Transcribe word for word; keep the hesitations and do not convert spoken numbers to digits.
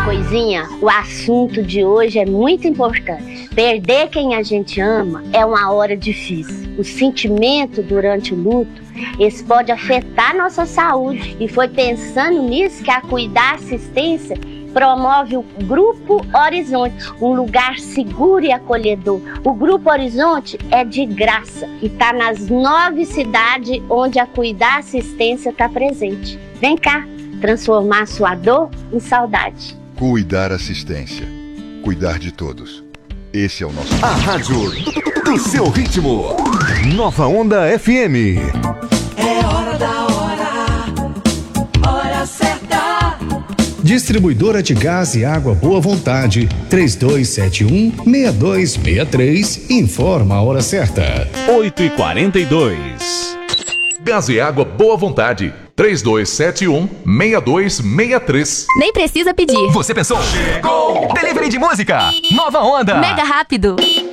coisinha? O assunto de hoje é muito importante. Perder quem a gente ama é uma hora difícil. O sentimento durante o luto, esse pode afetar nossa saúde. E foi pensando nisso que a Cuidar Assistência promove o Grupo Horizonte, um lugar seguro e acolhedor. O Grupo Horizonte é de graça e está nas nove cidades onde a Cuidar Assistência está presente. Vem cá, transformar sua dor em saudade. Cuidar Assistência. Cuidar de todos. Esse é o nosso... A rádio do, do seu ritmo. Nova Onda F M. É hora da hora. Hora certa. Distribuidora de Gás e Água Boa Vontade, três dois sete um, seis dois seis três, informa a hora certa. oito e quarenta e dois. Gás e Água Boa Vontade, três dois sete um, seis dois seis três. Nem precisa pedir. Você pensou? Chegou! Delivery de música, Nova Onda. Mega rápido.